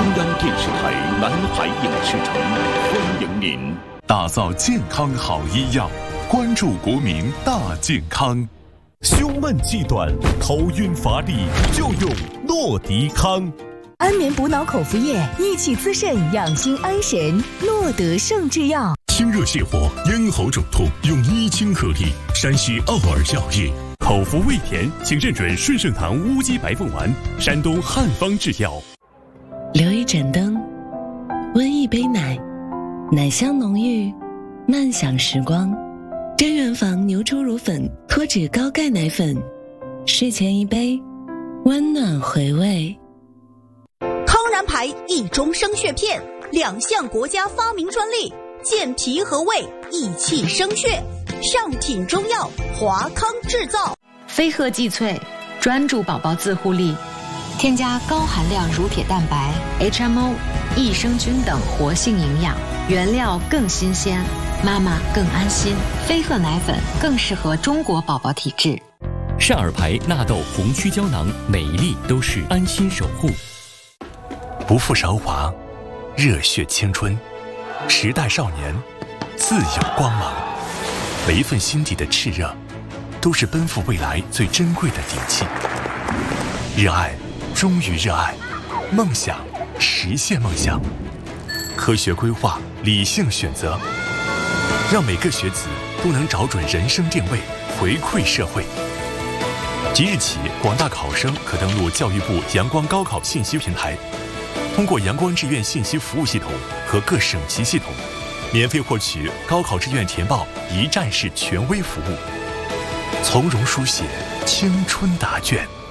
央电视台南海影视城欢迎您。 打造健康好医药，关注国民大健康。胸闷气短、头晕乏力，就用诺迪康。 安眠补脑口服液，益气滋肾，养心安神。诺德胜制药。 清热泻火、咽喉肿痛，用伊清颗粒。山西奥尔药业。口服胃甜，请认准顺盛堂乌鸡白凤丸，山东汉方制药。 留一盏灯，温一杯奶，奶香浓郁，慢享时光。真源坊牛初乳粉脱脂高钙奶粉，睡前一杯，温暖回味。 康然牌益中生血片，2项国家发明专利，健脾和胃，益气生血，上品中药，华康制造。 飞鹤济萃，专注宝宝自护力，添加高含量乳铁蛋白、HMO、益生菌等活性营养，原料更新鲜，妈妈更安心。飞鹤奶粉更适合中国宝宝体质。 善尔牌纳豆红曲胶囊，每一粒都是安心守护。 不负韶华，热血青春，时代少年，自有光芒。每一份心底的炽热，都是奔赴未来最珍贵的底气。热爱，忠于热爱，梦想，实现梦想。科学规划，理性选择，让每个学子都能找准人生定位，回馈社会。即日起，广大考生可登录教育部阳光高考信息平台，通过阳光志愿信息服务系统和各省级系统，免费获取高考志愿填报一站式权威服务，从容书写青春答卷。